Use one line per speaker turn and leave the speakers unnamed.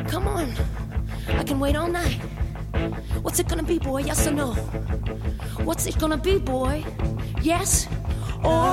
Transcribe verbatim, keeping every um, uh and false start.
Come on. I can wait all night. What's it gonna be, boy? Yes or no? What's it gonna be, boy? Yes or